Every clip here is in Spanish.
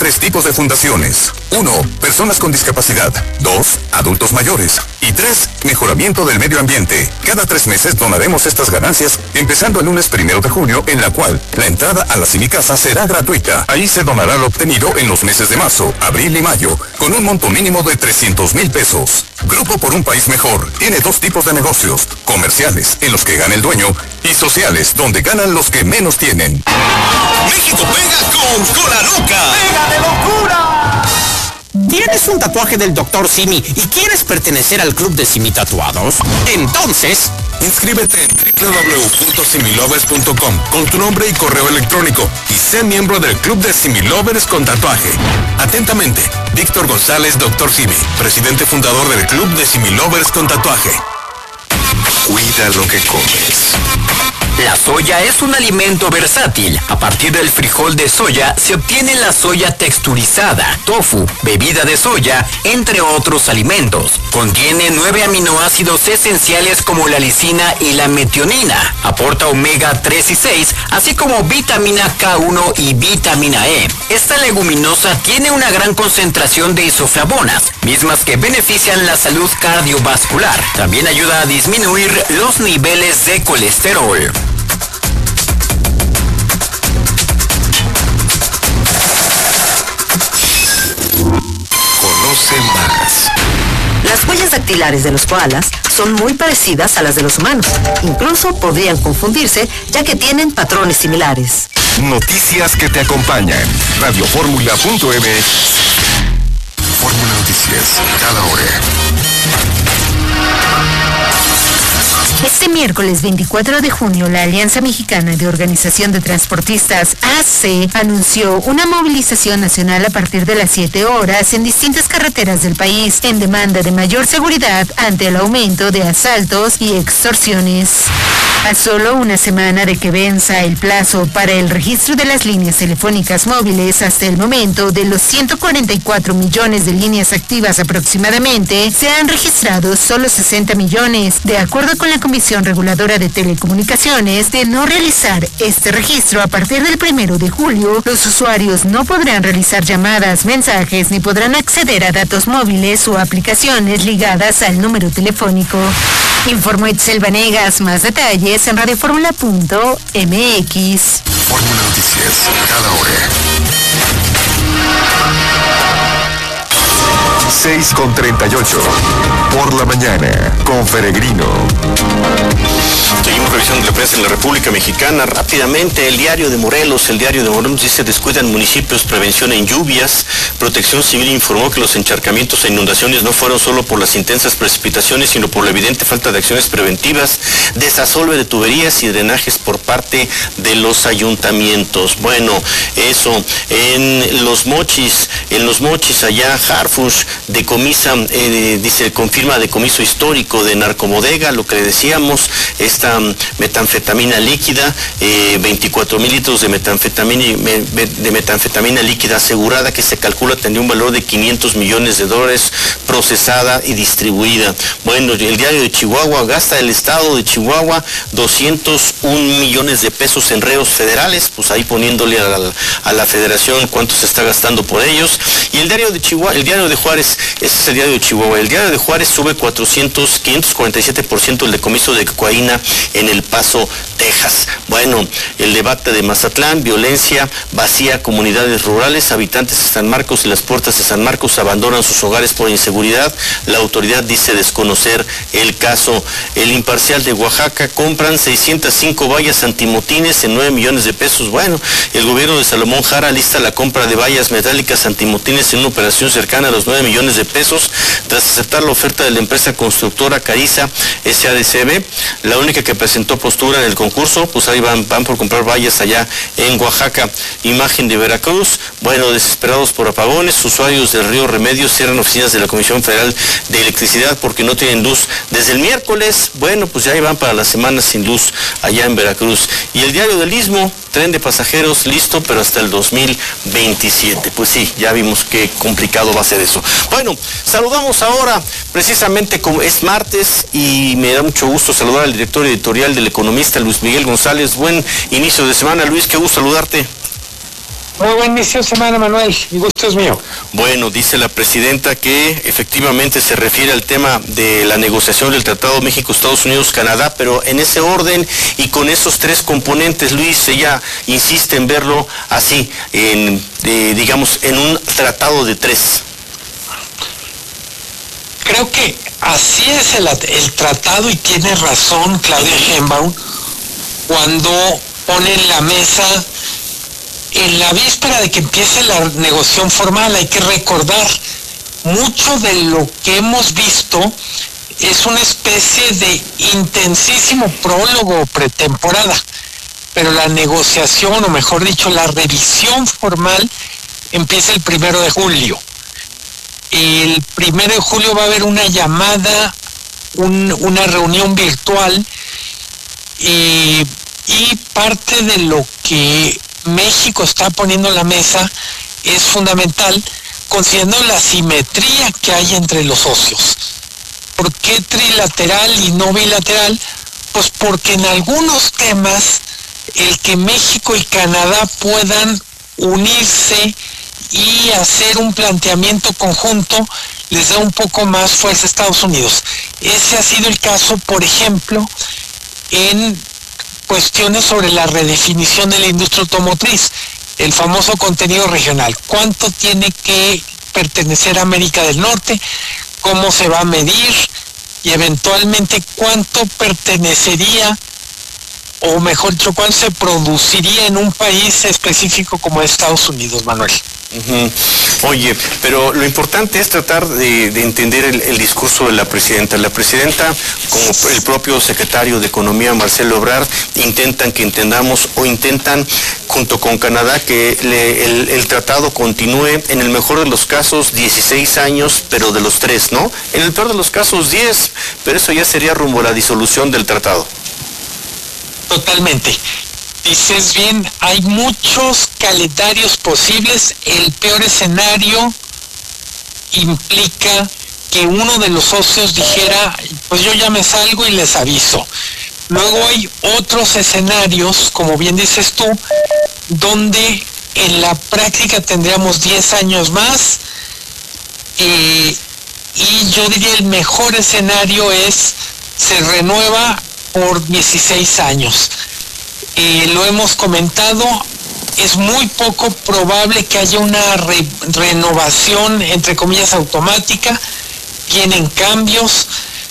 3 tipos de fundaciones. 1. Personas con discapacidad. 2. Adultos mayores. Y 3. Mejoramiento del medio ambiente. Cada 3 meses donaremos estas ganancias, empezando el lunes 1 de junio, en la cual la entrada a la Simicasa será gratuita. Ahí se donará lo obtenido en los meses de marzo, abril y mayo, con un monto mínimo de 300,000 pesos. Grupo por un País Mejor tiene 2 tipos de negocios: comerciales, en los que gana el dueño, y sociales, donde ganan los que menos tienen. México pega con Cola Loca. ¡Pega de locura! ¿Tienes un tatuaje del Dr. Simi y quieres pertenecer al club de Simi Tatuados? Entonces, inscríbete en www.similovers.com con tu nombre y correo electrónico y sé miembro del club de Similovers con tatuaje. Atentamente, Víctor González, Dr. Simi, presidente fundador del club de Similovers con tatuaje. Cuida lo que comes. La soya es un alimento versátil. A partir del frijol de soya se obtiene la soya texturizada, tofu, bebida de soya, entre otros alimentos. Contiene 9 aminoácidos esenciales como la lisina y la metionina. Aporta omega 3 y 6, así como vitamina K1 y vitamina E. Esta leguminosa tiene una gran concentración de isoflavonas, mismas que benefician la salud cardiovascular. También ayuda a disminuir los niveles de colesterol. Conoce más. Las huellas dactilares de los koalas son muy parecidas a las de los humanos. Incluso podrían confundirse, ya que tienen patrones similares. Noticias que te acompañan. Radioformula.mx. Fórmula Noticias, cada hora. Este miércoles 24 de junio, la Alianza Mexicana de Organización de Transportistas, AC, anunció una movilización nacional a partir de las 7 horas en distintas carreteras del país, en demanda de mayor seguridad ante el aumento de asaltos y extorsiones. A solo una semana de que venza el plazo para el registro de las líneas telefónicas móviles, hasta el momento, de los 144 millones de líneas activas aproximadamente, se han registrado solo 60 millones, de acuerdo con la Comisión Reguladora de Telecomunicaciones. De no realizar este registro a partir del 1 de julio, los usuarios no podrán realizar llamadas, mensajes, ni podrán acceder a datos móviles o aplicaciones ligadas al número telefónico. Informó Itzel Vanegas. Más detalles en radioformula.mx. Fórmula Noticias, cada hora. 6:38. Por la mañana, con Peregrino. Seguimos revisando la prensa en la República Mexicana. Rápidamente, el diario de Morelos dice: descuidan municipios prevención en lluvias. Protección Civil informó que los encharcamientos e inundaciones no fueron solo por las intensas precipitaciones, sino por la evidente falta de acciones preventivas, desasolve de tuberías y drenajes por parte de los ayuntamientos. Bueno, eso, en Los Mochis, allá Harfush confirma decomiso histórico de narcomodega, lo que le decíamos, esta metanfetamina líquida, 24,000 litros de metanfetamina líquida asegurada, que se calcula tendría un valor de $500 millones, procesada y distribuida. Bueno, el diario de Chihuahua: gasta el estado de Chihuahua 201 millones de pesos en reos federales, pues ahí poniéndole a la federación cuánto se está gastando por ellos. Y el diario de Chihuahua, el diario de Juárez, ese es el diario de Chihuahua, el diario de Juárez sube 547% el decomiso de cocaína en El Paso, Texas. Bueno, el debate de Mazatlán: violencia vacía comunidades rurales, habitantes de San Marcos y las puertas de San Marcos abandonan sus hogares por inseguridad. La autoridad dice desconocer el caso. El Imparcial de Oaxaca: compran 605 vallas antimotines en 9 millones de pesos. Bueno, el gobierno de Salomón Jara lista la compra de vallas metálicas antimotines en una operación cercana a los 9 millones de pesos, tras aceptar la oferta de la empresa constructora Cariza SADCB, la única que presentó postura en el concurso. Pues ahí van por comprar vallas allá en Oaxaca. Imagen de Veracruz: bueno, desesperados por apagones, usuarios del río Remedios cierran oficinas de la Comisión Federal de Electricidad porque no tienen luz desde el miércoles. Bueno, pues ya van para la semana sin luz allá en Veracruz. Y el diario del Istmo: tren de pasajeros listo, pero hasta el 2027. Pues sí, ya vimos qué complicado va a ser eso. Bueno, saludamos ahora, precisamente como es martes, y me da mucho gusto saludar al director editorial del Economista, Luis Miguel González. Buen inicio de semana, Luis, qué gusto saludarte. Muy buen inicio de semana, Manuel. Mi gusto es mío. Bueno, dice la presidenta que efectivamente se refiere al tema de la negociación del Tratado México, Estados Unidos, Canadá, pero en ese orden y con esos tres componentes, Luis, ella insiste en verlo así, digamos, en un tratado de tres. Creo que así es el tratado y tiene razón Claudia Sheinbaum cuando pone en la mesa en la víspera de que empiece la negociación formal. Hay que recordar, mucho de lo que hemos visto es una especie de intensísimo prólogo pretemporada, pero la negociación, o mejor dicho, la revisión formal empieza el 1 de julio. El 1 de julio va a haber una llamada, una reunión virtual, y parte de lo que México está poniendo en la mesa es fundamental, considerando la simetría que hay entre los socios. ¿Por qué trilateral y no bilateral? Pues porque en algunos temas el que México y Canadá puedan unirse y hacer un planteamiento conjunto les da un poco más fuerza a Estados Unidos. Ese ha sido el caso, por ejemplo, en cuestiones sobre la redefinición de la industria automotriz, el famoso contenido regional. ¿Cuánto tiene que pertenecer a América del Norte? ¿Cómo se va a medir? Y eventualmente, ¿cuánto pertenecería, o mejor dicho, cuánto se produciría en un país específico como Estados Unidos, Manuel? Oye, pero lo importante es tratar de entender el discurso de la presidenta. La presidenta, como el propio secretario de Economía, Marcelo Ebrard, intentan que entendamos, o intentan, junto con Canadá, que el tratado continúe, en el mejor de los casos, 16 años, pero de los 3, ¿no? En el peor de los casos, 10, pero eso ya sería rumbo a la disolución del tratado. Totalmente. Dices bien, hay muchos calendarios posibles. El peor escenario implica que uno de los socios dijera, pues yo ya me salgo y les aviso. Luego hay otros escenarios, como bien dices tú, donde en la práctica tendríamos 10 años más, y yo diría el mejor escenario es, se renueva por 16 años. Lo hemos comentado, es muy poco probable que haya una renovación, entre comillas, automática. Tienen cambios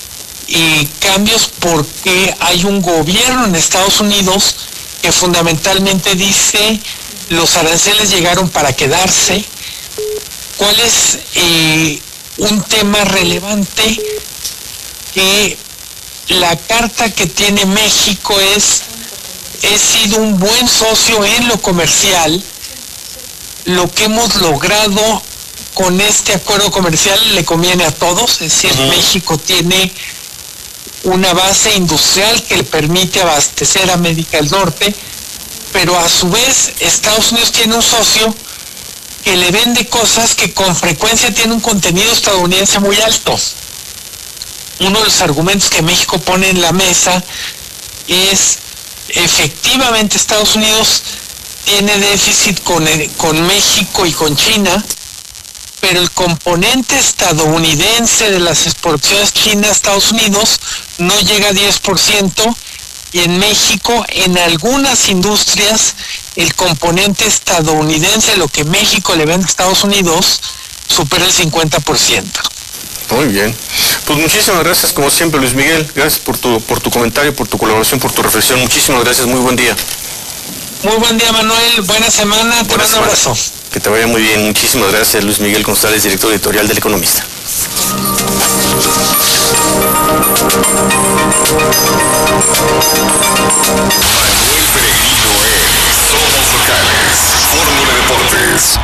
porque hay un gobierno en Estados Unidos que fundamentalmente dice los aranceles llegaron para quedarse. ¿Cuál es un tema relevante? Que la carta que tiene México es: he sido un buen socio en lo comercial. Lo que hemos logrado con este acuerdo comercial le conviene a todos, es decir, México tiene una base industrial que le permite abastecer a América del Norte, pero a su vez Estados Unidos tiene un socio que le vende cosas que con frecuencia tienen un contenido estadounidense muy alto. Uno de los argumentos que México pone en la mesa es: efectivamente Estados Unidos tiene déficit con México y con China, pero el componente estadounidense de las exportaciones China a Estados Unidos no llega a 10%, y en México, en algunas industrias, el componente estadounidense, lo que México le vende a Estados Unidos, supera el 50%. Muy bien. Pues muchísimas gracias, como siempre, Luis Miguel. Gracias por tu comentario, por tu colaboración, por tu reflexión. Muchísimas gracias, muy buen día. Muy buen día, Manuel. Buena semana. Te mando un abrazo. Que te vaya muy bien. Muchísimas gracias, Luis Miguel González, director editorial del Economista. Manuel Peregrino es Somos Locales, Fórmula Deportes.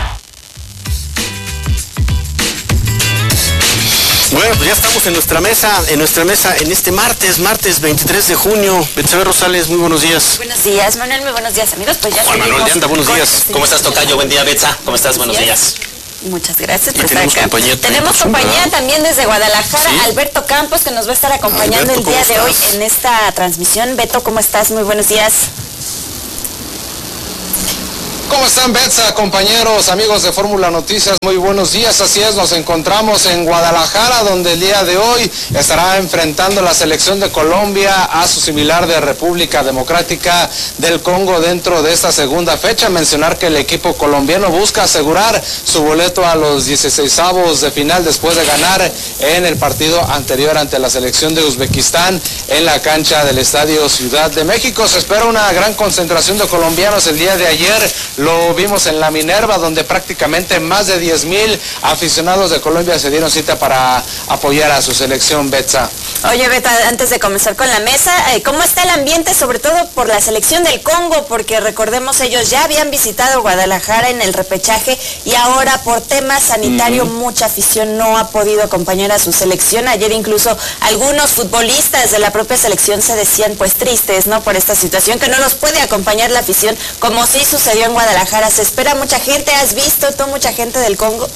Bueno, pues ya estamos en nuestra mesa en este martes 23 de junio. Betsabe Rosales, muy buenos días. Buenos días, Manuel, muy buenos días, amigos. Pues ya Juan Manuel de Anda, buenos días. ¿Cómo estás, tocayo? Buen día, Betsa. ¿Cómo estás? Buenos días. Muchas gracias por estar acá. Tenemos compañía también desde Guadalajara, ¿sí? Alberto Campos, que nos va a estar acompañando Alberto, el día de hoy en esta transmisión. Beto, ¿cómo estás? Muy buenos días. ¿Cómo están, Betsa, compañeros, amigos de Fórmula Noticias? Muy buenos días. Así es, nos encontramos en Guadalajara, donde el día de hoy estará enfrentando la selección de Colombia a su similar de República Democrática del Congo dentro de esta segunda fecha. Mencionar que el equipo colombiano busca asegurar su boleto a los 16avos de final después de ganar en el partido anterior ante la selección de Uzbekistán en la cancha del Estadio Ciudad de México. Se espera una gran concentración de colombianos el día de ayer. Lo vimos en la Minerva, donde prácticamente más de 10,000 aficionados de Colombia se dieron cita para apoyar a su selección, Betsa. Oye, Beto, antes de comenzar con la mesa, ¿cómo está el ambiente, sobre todo por la selección del Congo? Porque recordemos, ellos ya habían visitado Guadalajara en el repechaje y ahora por tema sanitario mucha afición no ha podido acompañar a su selección. Ayer incluso algunos futbolistas de la propia selección se decían pues tristes, ¿no? Por esta situación, que no los puede acompañar la afición, como sí sucedió en Guadalajara. ¿Se espera mucha gente? ¿Has visto tú mucha gente del Congo?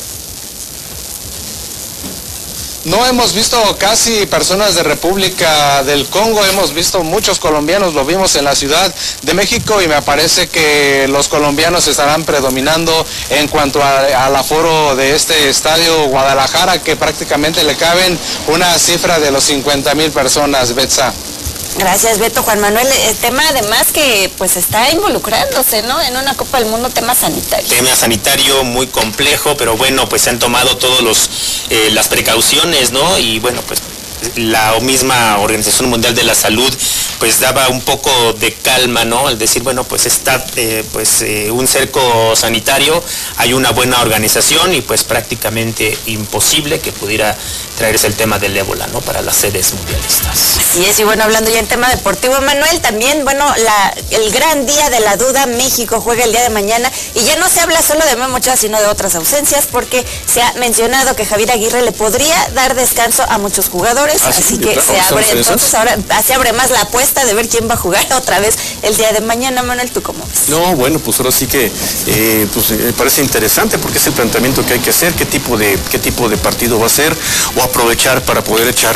No hemos visto casi personas de República del Congo, hemos visto muchos colombianos, lo vimos en la Ciudad de México y me parece que los colombianos estarán predominando en cuanto al aforo de este estadio Guadalajara, que prácticamente le caben una cifra de los 50,000 personas, Betsa. Gracias, Beto. Juan Manuel, el tema además que pues está involucrándose, ¿no? En una Copa del Mundo, tema sanitario. Tema sanitario muy complejo, pero bueno, pues se han tomado todos las precauciones, ¿no? Y bueno, pues la misma Organización Mundial de la Salud pues daba un poco de calma, ¿no? Al decir, bueno, pues está un cerco sanitario, hay una buena organización y pues prácticamente imposible que pudiera traerse el tema del ébola, ¿no? Para las sedes mundialistas. Así es, y bueno, hablando ya en tema deportivo, Manuel, también, bueno, el gran día de la duda, México juega el día de mañana y ya no se habla solo de Memo Ochoa, sino de otras ausencias, porque se ha mencionado que Javier Aguirre le podría dar descanso a muchos jugadores. Así que se abre, entonces ahora se abre más la apuesta de ver quién va a jugar otra vez el día de mañana. Manuel, ¿tú cómo ves? No, bueno, pues ahora sí que me parece interesante porque es el planteamiento que hay que hacer, qué tipo de partido va a ser, o aprovechar para poder echar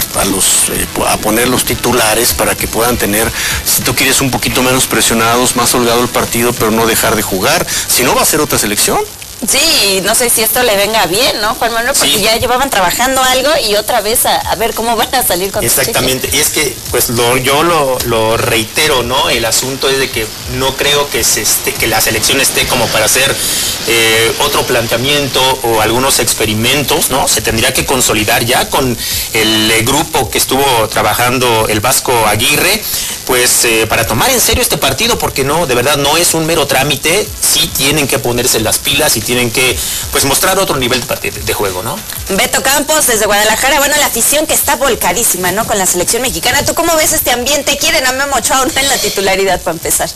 a poner los titulares para que puedan tener, si tú quieres, un poquito menos presionados, más holgado el partido, pero no dejar de jugar. Si no, va a ser otra selección. Sí, no sé si esto le venga bien, ¿no, Juan Manuel? Porque ya llevaban trabajando algo y otra vez a ver cómo van a salir con exactamente, y es que pues yo lo reitero, ¿no? El asunto es de que no creo que la selección esté como para hacer otro planteamiento o algunos experimentos, ¿no? Se tendría que consolidar ya con el grupo que estuvo trabajando el Vasco Aguirre, pues para tomar en serio este partido, porque no, de verdad no es un mero trámite, sí tienen que ponerse las pilas y tienen que pues mostrar otro nivel de juego, ¿no? Beto Campos, desde Guadalajara, bueno, la afición que está volcadísima, ¿no? Con la selección mexicana. ¿Tú cómo ves este ambiente? ¿Quieren a Memo Ochoa o no en la titularidad para empezar?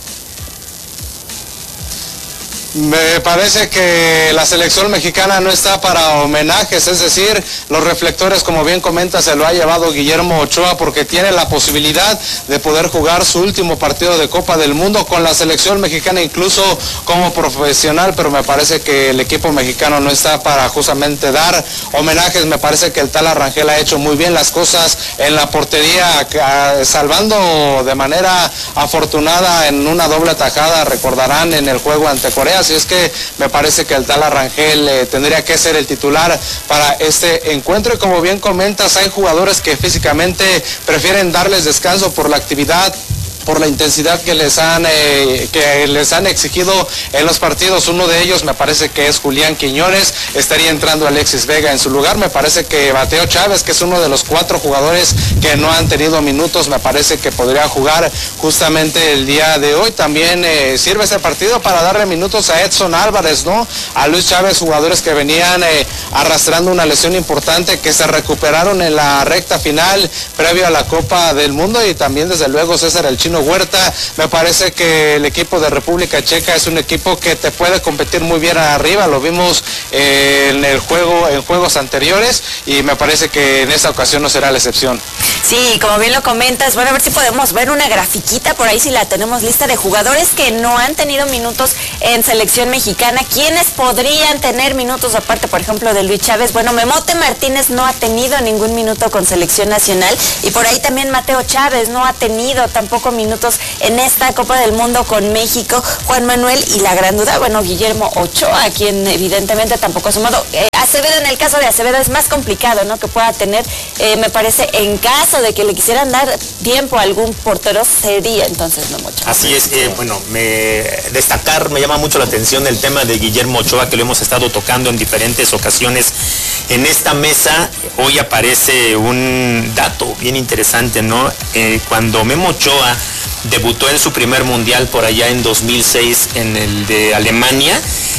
Me parece que la selección mexicana no está para homenajes, es decir, los reflectores, como bien comenta, se lo ha llevado Guillermo Ochoa porque tiene la posibilidad de poder jugar su último partido de Copa del Mundo con la selección mexicana, incluso como profesional, pero me parece que el equipo mexicano no está para justamente dar homenajes. Me parece que el Tala Rangel ha hecho muy bien las cosas en la portería, salvando de manera afortunada en una doble tajada, recordarán, en el juego ante Corea. Así es que me parece que el Tala Rangel tendría que ser el titular para este encuentro. Y como bien comentas, hay jugadores que físicamente prefieren darles descanso por la actividad, por la intensidad que les han exigido en los partidos. Uno de ellos me parece que es Julián Quiñones, estaría entrando Alexis Vega en su lugar. Me parece que Mateo Chávez, que es uno de los 4 jugadores que no han tenido minutos, me parece que podría jugar justamente el día de hoy. También sirve ese partido para darle minutos a Edson Álvarez, ¿no? A Luis Chávez, jugadores que venían arrastrando una lesión importante, que se recuperaron en la recta final previo a la Copa del Mundo, y también desde luego César el Chino Huerta. Me parece que el equipo de República Checa es un equipo que te puede competir muy bien arriba, lo vimos en juegos anteriores, y me parece que en esta ocasión no será la excepción. Sí, como bien lo comentas, bueno, a ver si podemos ver una grafiquita por ahí, si la tenemos lista, de jugadores que no han tenido minutos en selección mexicana. ¿Quiénes podrían tener minutos aparte, por ejemplo, de Luis Chávez? Bueno, Memote Martínez no ha tenido ningún minuto con selección nacional, y por ahí también Mateo Chávez no ha tenido tampoco minutos minutos en esta Copa del Mundo con México, Juan Manuel, y la gran duda, bueno, Guillermo Ochoa, quien evidentemente tampoco ha sumado. Acevedo, en el caso de Acevedo es más complicado, ¿no?, que pueda tener, me parece, en caso de que le quisieran dar tiempo a algún portero, sería entonces no mucho. Así es, bueno, me llama mucho la atención el tema de Guillermo Ochoa, que lo hemos estado tocando en diferentes ocasiones en esta mesa. Hoy aparece un dato bien interesante, ¿no? Cuando Memo Ochoa debutó en su primer mundial por allá en 2006 en el de Alemania,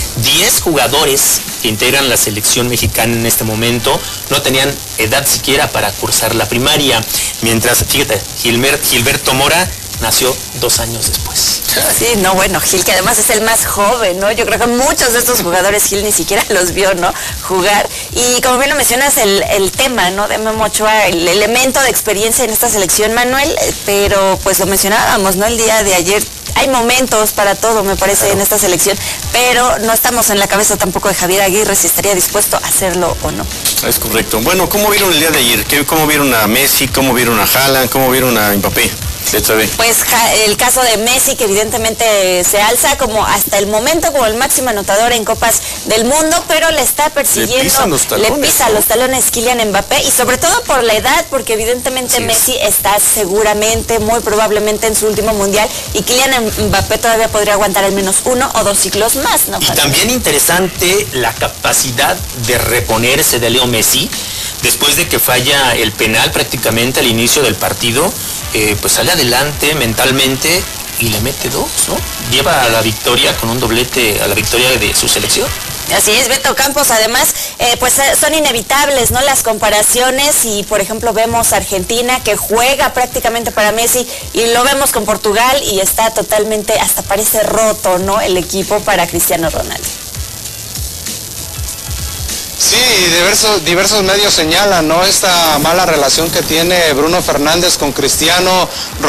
10 jugadores que integran la selección mexicana en este momento no tenían edad siquiera para cursar la primaria, mientras, fíjate, Gilberto Mora nació 2 años después. Sí, no, bueno, Gil, que además es el más joven, ¿no? Yo creo que muchos de estos jugadores Gil ni siquiera los vio, ¿no?, jugar. Y como bien lo mencionas, el tema, ¿no?, de Memo Ochoa, el elemento de experiencia en esta selección, Manuel, pero pues lo mencionábamos, ¿no?, el día de ayer. Hay momentos para todo, me parece, claro, en esta selección, pero no estamos en la cabeza tampoco de Javier Aguirre si estaría dispuesto a hacerlo o no. Es correcto. Bueno, ¿cómo vieron el día de ayer? ¿Cómo vieron a Messi? ¿Cómo vieron a Haaland? ¿Cómo vieron a Mbappé? Pues el caso de Messi, que evidentemente se alza como hasta el momento como el máximo anotador en Copas del Mundo, pero le está persiguiendo, le pisa los talones Kylian Mbappé, y sobre todo por la edad, porque evidentemente Messi está seguramente, muy probablemente en su último mundial, y Kylian Mbappé todavía podría aguantar al menos 1 o 2 ciclos más, ¿no? Y también interesante la capacidad de reponerse de Leo Messi, después de que falla el penal prácticamente al inicio del partido. Pues sale adelante mentalmente y le mete 2, ¿no? Lleva a la victoria con un doblete, a la victoria de su selección. Así es, Beto Campos. Además, pues son inevitables, ¿no?, las comparaciones, y por ejemplo vemos a Argentina, que juega prácticamente para Messi, y lo vemos con Portugal y está totalmente, hasta parece roto, ¿no?, el equipo para Cristiano Ronaldo. Sí, diversos medios señalan, ¿no?, esta mala relación que tiene Bruno Fernández con Cristiano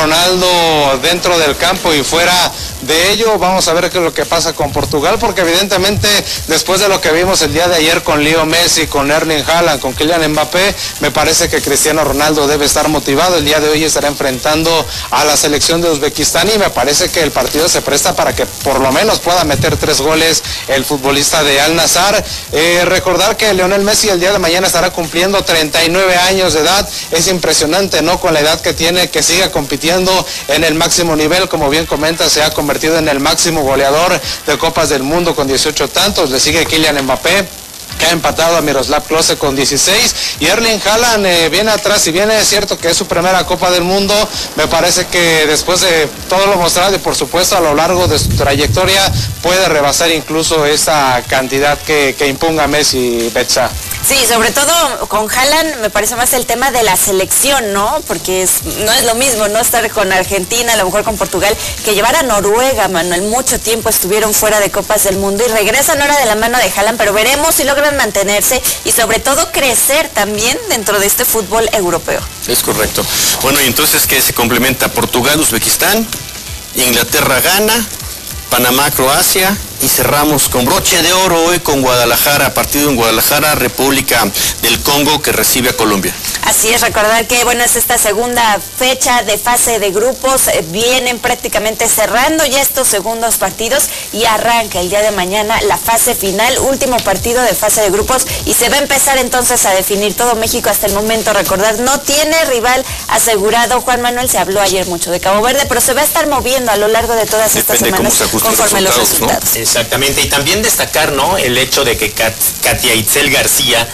Ronaldo dentro del campo y fuera de ello. Vamos a ver qué es lo que pasa con Portugal, porque evidentemente después de lo que vimos el día de ayer con Leo Messi, con Erling Haaland, con Kylian Mbappé, me parece que Cristiano Ronaldo debe estar motivado. El día de hoy estará enfrentando a la selección de Uzbekistán y me parece que el partido se presta para que por lo menos pueda meter 3 goles el futbolista de Al Nassr. Recordar que Lionel Messi el día de mañana estará cumpliendo 39 años de edad. Es impresionante, ¿no?, con la edad que tiene, que siga compitiendo en el máximo nivel. Como bien comenta, se ha convertido en el máximo goleador de Copas del Mundo con 18 tantos. Le sigue Kylian Mbappé, que ha empatado a Miroslav Klose con 16, y Erling Haaland viene atrás. Si bien es cierto que es su primera Copa del Mundo, me parece que después de todo lo mostrado y por supuesto a lo largo de su trayectoria, puede rebasar incluso esa cantidad que imponga Messi, Betsa. Sí, sobre todo con Haaland me parece más el tema de la selección, ¿no? Porque no es lo mismo, ¿no?, estar con Argentina, a lo mejor con Portugal, que llevar a Noruega, Manuel. Mucho tiempo estuvieron fuera de Copas del Mundo y regresan ahora de la mano de Haaland, pero veremos si logran mantenerse y sobre todo crecer también dentro de este fútbol europeo. Es correcto. Bueno, y entonces, ¿qué se complementa? Portugal, Uzbekistán, Inglaterra, Ghana, Panamá, Croacia, y cerramos con broche de oro hoy con Guadalajara, partido en Guadalajara, República del Congo, que recibe a Colombia. Así es, recordar que bueno, es esta segunda fecha de fase de grupos, vienen prácticamente cerrando ya estos segundos partidos y arranca el día de mañana la fase final, último partido de fase de grupos, y se va a empezar entonces a definir todo México hasta el momento. Recordar, no tiene rival asegurado. Juan Manuel, se habló ayer mucho de Cabo Verde, pero se va a estar moviendo a lo largo de todas estas semanas conforme los resultados. ¿No? Exactamente, y también destacar, ¿no?, el hecho de que Katia Itzel García,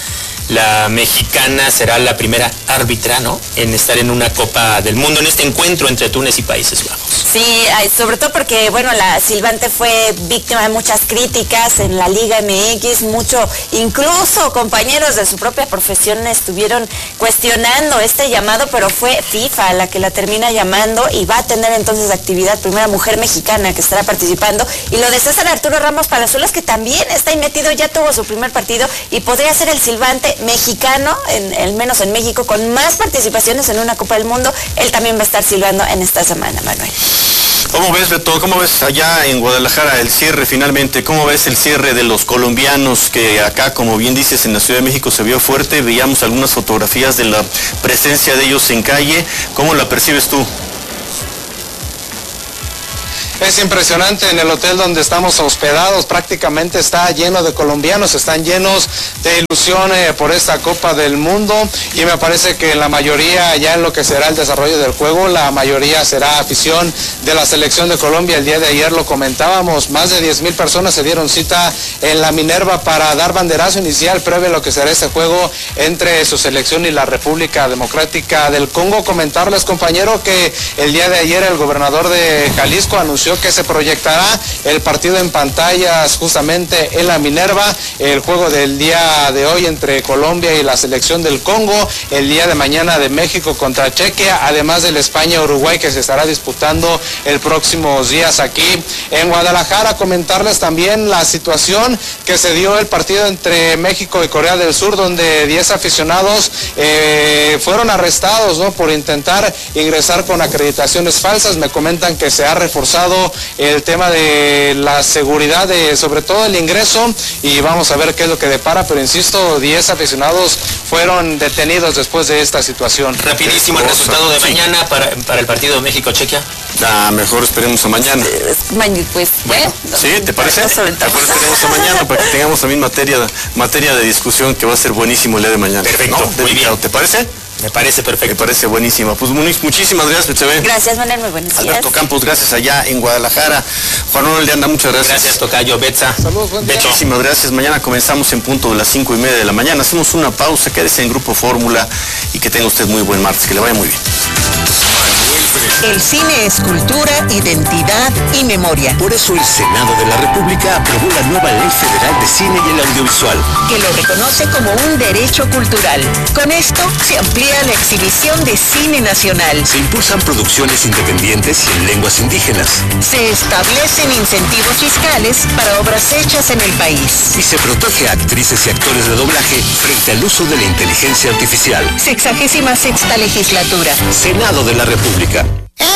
la mexicana, será la primera árbitra, ¿no?, en estar en una Copa del Mundo, en este encuentro entre Túnez y Países Bajos. Sí, sobre todo porque, bueno, la silbante fue víctima de muchas críticas en la Liga MX, incluso compañeros de su propia profesión estuvieron cuestionando este llamado, pero fue FIFA la que la termina llamando y va a tener entonces actividad, primera mujer mexicana que estará participando. Y lo de César Arturo Ramos Palazuelos, que también está ahí metido, ya tuvo su primer partido y podría ser el silbante mexicano, al menos en México, con más participaciones en una Copa del Mundo. Él también va a estar silbando en esta semana, Manuel. ¿Cómo ves, Beto? ¿Cómo ves allá en Guadalajara el cierre finalmente? ¿Cómo ves el cierre de los colombianos que acá, como bien dices, en la Ciudad de México se vio fuerte? Veíamos algunas fotografías de la presencia de ellos en calle. ¿Cómo la percibes tú? Es impresionante, en el hotel donde estamos hospedados prácticamente está lleno de colombianos, están llenos de ilusión por esta Copa del Mundo, y me parece que la mayoría, ya en lo que será el desarrollo del juego, la mayoría será afición de la selección de Colombia. El día de ayer lo comentábamos, más de 10,000 personas se dieron cita en la Minerva para dar banderazo inicial previo a lo que será este juego entre su selección y la República Democrática del Congo. Comentarles, compañero, que el día de ayer el gobernador de Jalisco anunció que se proyectará el partido en pantallas justamente en la Minerva, el juego del día de hoy entre Colombia y la selección del Congo, el día de mañana de México contra Chequia, además del España-Uruguay que se estará disputando el próximos días aquí en Guadalajara. Comentarles también la situación que se dio el partido entre México y Corea del Sur, donde 10 aficionados fueron arrestados, ¿no?, por intentar ingresar con acreditaciones falsas. Me comentan que se ha reforzado el tema de la seguridad, sobre todo el ingreso, y vamos a ver qué es lo que depara, pero insisto, 10 aficionados fueron detenidos después de esta situación. Rapidísimo el resultado de mañana para el partido de México-Chequia. Mejor esperemos a mañana. Pues, bueno, ¿sí? ¿Te parece? Mejor esperemos a mañana para que tengamos también materia de discusión, que va a ser buenísimo el día de mañana. Perfecto, ¿no? Muy bien. ¿Te parece? Me parece perfecto. Me parece buenísima. Pues muchísimas gracias, Betsabe. Gracias, Manuel, muy buenos días. Alberto Campos, gracias allá en Guadalajara. Juan Manuel de Anda, muchas gracias. Gracias, tocayo. Betsa. Saludos, buen día. Muchísimas gracias. Mañana comenzamos en punto de las 5:30 de la mañana. Hacemos una pausa, quédese en Grupo Fórmula y que tenga usted muy buen martes. Que le vaya muy bien. El cine es cultura, identidad y memoria. Por eso el Senado de la República aprobó la nueva Ley Federal de Cine y el Audiovisual, que lo reconoce como un derecho cultural. Con esto se amplía la exhibición de cine nacional. Se impulsan producciones independientes y en lenguas indígenas. Se establecen incentivos fiscales para obras hechas en el país. Y se protege a actrices y actores de doblaje frente al uso de la inteligencia artificial. 66ª legislatura. Senado de la República.